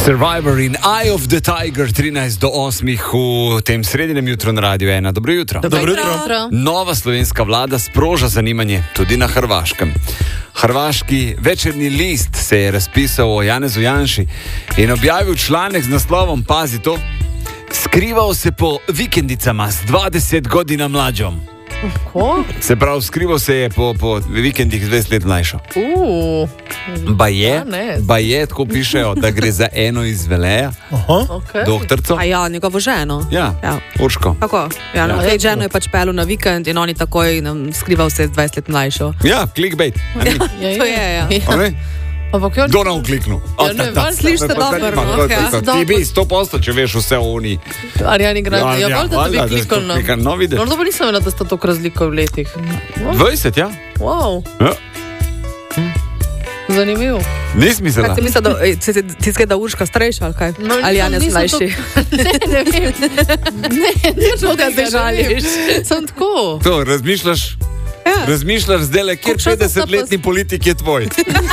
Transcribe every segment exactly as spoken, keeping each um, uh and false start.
Survivor in Eye of the Tiger, trinajst do osmih v tem sredinem jutru na Radiu ena. Dobro jutro. Dobro jutro. Nova slovenska vlada sproža zanimanje tudi na Hrvaškem. Hrvaški Večernji list se je razpisal o Janezu Janši in objavil članek z naslovom, pazi to, skrival se po vikendicama s dvadeset godina mlađom. Ko? Se pravi, skrival se je po, po vikendih dvajset let mlajšo. Uh, Ba je, ja, ne. ba je, tako pišejo, da gre za eno iz Veleja, okay. doktorco. A ja, njegovo ženo. Ja, Ja. Urško. Kako? Ja, no, Ja. tej ženo je pač pelil na vikend in oni takoj nam skrival se z dvajset let mlajšo. Ja, clickbait. A ni? Ja, To je, ja. A ne? Ampak jo... Kdo nam kliknu? Ja, ne, valjda. Slišite dobro, no, ja. Ti bi sto posto, če veš vse o Uniji. Arjani Grande, ja, ja, valjda, da valjda, bi klikal na... klikal, no, vidiš. Morda pa nisem vedela, da sta toliko razliko v letih. Wow. dvajset, ja? Wow. Ja. Zanimivo. Nis mislila. Kaj ti misli, da ej, ti, ti zgleda Urška starejša ali kaj? No, ali nisem- Janez nisem mlajši? to- Ne, ne vem. Ne, ne, Što ga zdaj žališ? Sem tako. To, razmišljaš, Ja. razmišljaš zdaj le, kjer Koliko časa sta petdesetletni politik je tvoj.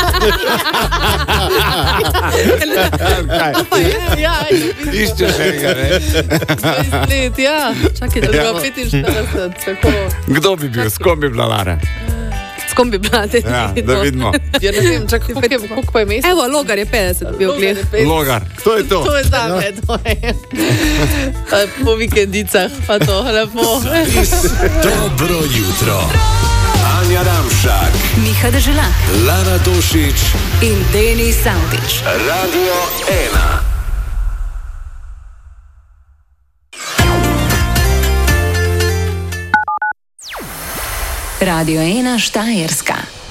Kaj? Ja, Iščeš enega, ne? dvajset let, ja. Čakaj, da Ja. ga petinštirideset, tako. Kdo bi bil, s kom bi bila Lara? S kom bi bila? Ja, da vidimo. Ja, ne vem, čakaj, koliko je- koliko pa je mesec? Evo, Logar je petdeset bil gled. Logar, to je to. To je zame, to je. Pa po vikendicah, pa to, lepo. Dobro jutro. Anja Ramšak, Miha Deželak Lara Tošić, in Denis Savdić. Radio ena. Radio ena Štajerska.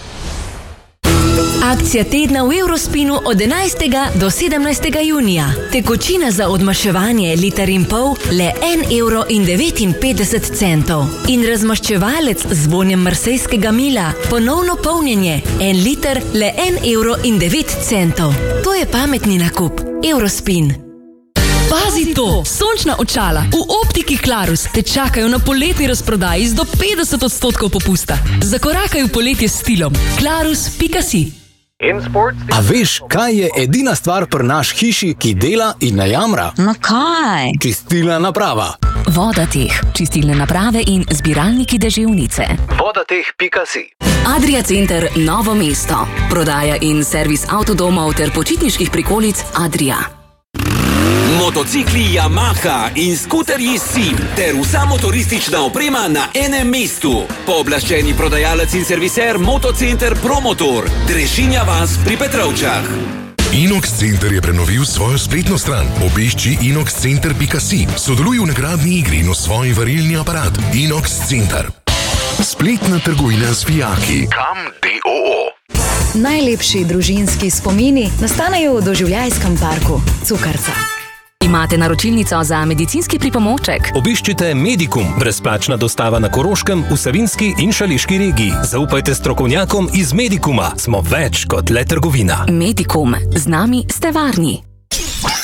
Akcija tedna v Eurospinu od enajstega do sedemnajstega junija. Tekočina za odmaševanje liter in pol le en evro in devetinpetdeset centov. In razmaščevalec z vonjem marsejskega mila, ponovno polnjenje, en liter le en evro in devet centov. To je pametni nakup. Eurospin. Pazi to! Sončna očala v optiki Clarus te čakajo na poletni razprodaji z do petdeset odstotkov popusta. Zakorakaj v poletje s stilom. Clarus pika si. A veš, kaj je edina stvar pri naš hiši, ki dela in ne jamra? No kaj? Čistilna naprava. Vodateh, čistilne naprave in zbiralniki deževnice. Vodateh pika si. Adria Center Novo mesto. Prodaja in servis avtodomov ter počitniških prikolic Adria. Motocikli Yamaha in skuterji Sim ter vsa motoristična oprema na enem mestu. Pooblaščeni prodajalec in serviser Motocenter Promotor, Drežinja vas pri Petrovčah. Inox Center je prenovil svojo spletno stran. Obišči inox center pika si. Sodeluj v nagradni igri in osvoji varilni aparat. Inox Center. Spletna trgovina z vijaki. Kam D O O. Najlepši družinski spomini nastanejo v doživljajskem parku Cukrca. Imate naročilnico za medicinski pripomoček? Obiščite Medikum, brezplačna dostava na Koroškem, v Savinjski in Šaleški regiji. Zaupajte strokovnjakom iz Medikuma. Smo več kot le trgovina. Medikum. Z nami ste varni.